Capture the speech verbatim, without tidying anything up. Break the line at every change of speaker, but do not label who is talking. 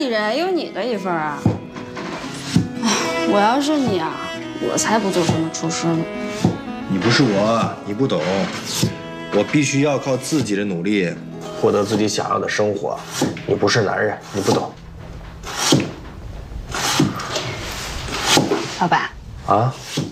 你人有你的一份啊！哎，我要是你啊，我才不做什么厨师呢。
你不是我，你不懂，我必须要靠自己的努力获得自己想要的生活。你不是男人，你不懂。
老板。
啊？